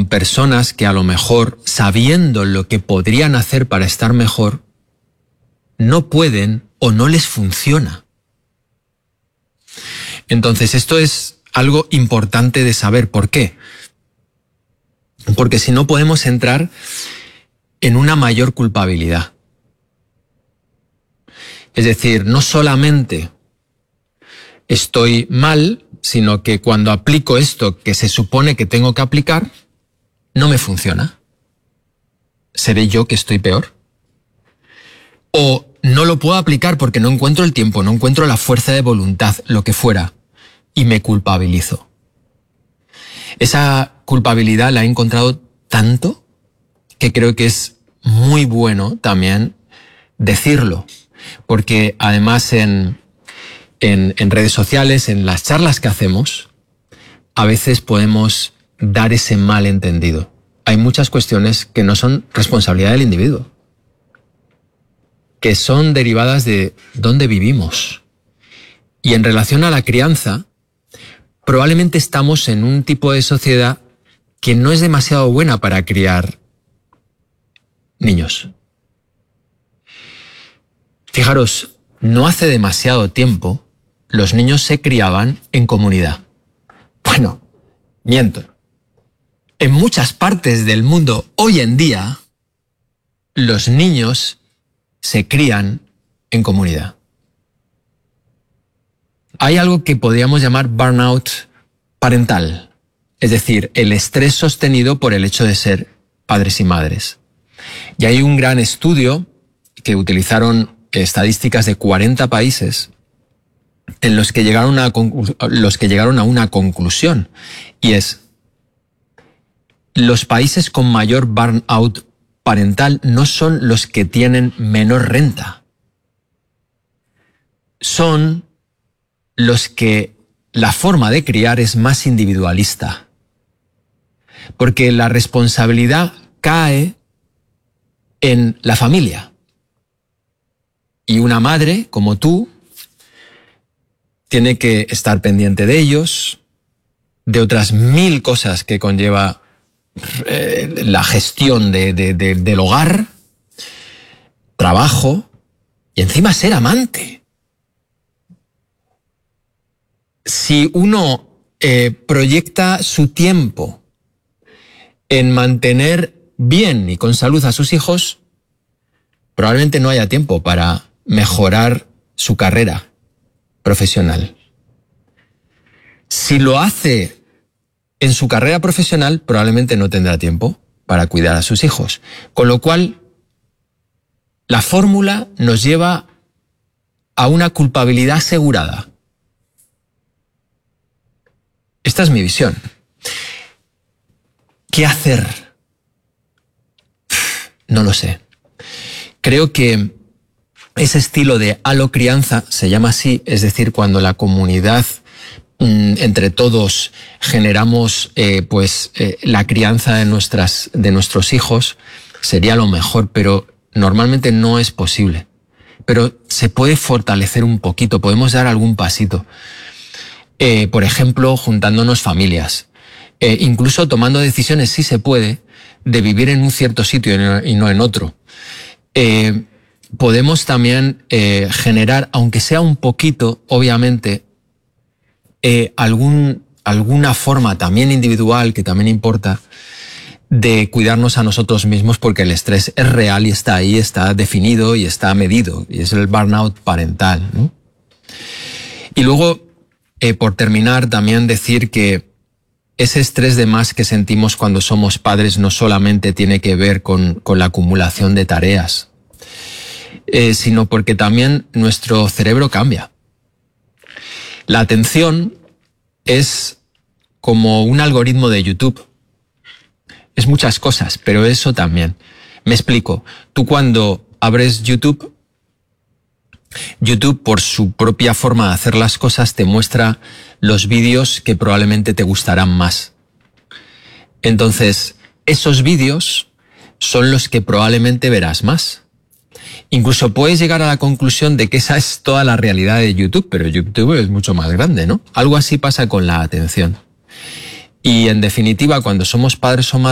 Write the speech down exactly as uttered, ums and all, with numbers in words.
con personas que a lo mejor, sabiendo lo que podrían hacer para estar mejor, no pueden o no les funciona. Entonces, esto es algo importante de saber. ¿Por qué? Porque si no podemos entrar en una mayor culpabilidad. Es decir, no solamente estoy mal, sino que cuando aplico esto que se supone que tengo que aplicar, no me funciona. ¿Seré yo que estoy peor? O no lo puedo aplicar porque no encuentro el tiempo, no encuentro la fuerza de voluntad, lo que fuera, y me culpabilizo. Esa culpabilidad la he encontrado tanto que creo que es muy bueno también decirlo, porque además en, en, en redes sociales, en las charlas que hacemos, a veces podemos dar ese malentendido. Hay muchas cuestiones que no son responsabilidad del individuo, que son derivadas de dónde vivimos. Y en relación a la crianza, probablemente estamos en un tipo de sociedad que no es demasiado buena para criar niños. Fijaros, no hace demasiado tiempo los niños se criaban en comunidad. Bueno, miento. En muchas partes del mundo hoy en día, los niños se crían en comunidad. Hay algo que podríamos llamar burnout parental, es decir, el estrés sostenido por el hecho de ser padres y madres. Y hay un gran estudio que utilizaron estadísticas de cuarenta países en los que llegaron a, los que llegaron a una conclusión, y es: los países con mayor burnout parental no son los que tienen menor renta, son los que la forma de criar es más individualista, porque la responsabilidad cae en la familia. Y una madre, como tú, tiene que estar pendiente de ellos, de otras mil cosas que conlleva eh, la gestión de, de, de, del hogar, trabajo, y encima ser amante. Si uno eh, proyecta su tiempo en mantener bien y con salud a sus hijos, probablemente no haya tiempo para mejorar su carrera profesional. Si lo hace en su carrera profesional, probablemente no tendrá tiempo para cuidar a sus hijos. Con lo cual, la fórmula nos lleva a una culpabilidad asegurada. Esta es mi visión. ¿Qué hacer? No lo sé. Creo que ese estilo de halocrianza se llama así, es decir, cuando la comunidad, mmm, entre todos, generamos eh, pues eh, la crianza de nuestras de nuestros hijos, sería lo mejor, pero normalmente no es posible. Pero se puede fortalecer un poquito, podemos dar algún pasito. Eh, por ejemplo, juntándonos familias, eh, incluso tomando decisiones, sí se puede, de vivir en un cierto sitio y no en otro. Eh, podemos también eh, generar, aunque sea un poquito, obviamente, eh, algún, alguna forma también individual, que también importa, de cuidarnos a nosotros mismos, porque el estrés es real y está ahí, está definido y está medido, y es el burnout parental, ¿no? Y luego, eh, por terminar, también decir que ese estrés de más que sentimos cuando somos padres no solamente tiene que ver con, con la acumulación de tareas, eh, sino porque también nuestro cerebro cambia. La atención es como un algoritmo de YouTube. Es muchas cosas, pero eso también. Me explico. Tú cuando abres YouTube, YouTube por su propia forma de hacer las cosas te muestra los vídeos que probablemente te gustarán más. Entonces, esos vídeos son los que probablemente verás más. Incluso puedes llegar a la conclusión de que esa es toda la realidad de YouTube, pero YouTube es mucho más grande, ¿no? Algo así pasa con la atención. Y en definitiva, cuando somos padres o madres,